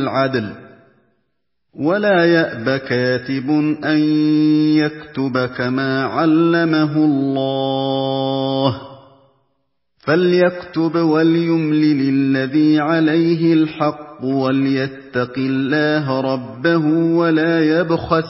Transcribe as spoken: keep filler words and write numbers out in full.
الْعَدْلِ ۚ وَلَا يَأْبَ كَاتِبٌ أَن يَكْتُبَ كَمَا عَلَّمَهُ اللَّهُ ۚ فَلْيَكْتُبْ وَلْيُمْلِلِ الَّذِي عَلَيْهِ الْحَقُّ وَلْيَتَّقِ اللَّهَ رَبَّهُ وَلَا يَبْخَسْ